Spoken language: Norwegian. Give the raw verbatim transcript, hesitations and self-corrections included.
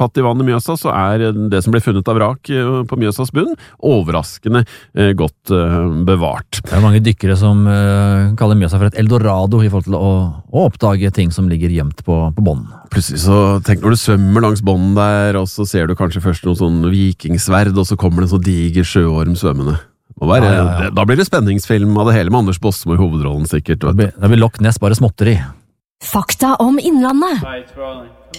fatt i vannet i Mjøsa, så er det som ble funnet av vrak på Mjøsas bunn overraskende godt bevart. Det er mange dykkere som uh, kaller Mjøsa for et eldorado i forhold til å, å oppdage ting som ligger gjemt på, på bånden. Plutselig så, tenk når du svømmer langs bånden der, og så ser du kanskje først noen sånn vikingsverd, og så kommer det en så diger sjøorm svømmende. Være, ja, ja, ja. Da blir det spenningsfilm av det hele med Anders Bosmo i hovedrollen sikkert. Det blir, det blir Loch Ness bare småtteri. Fakta om Innlandet.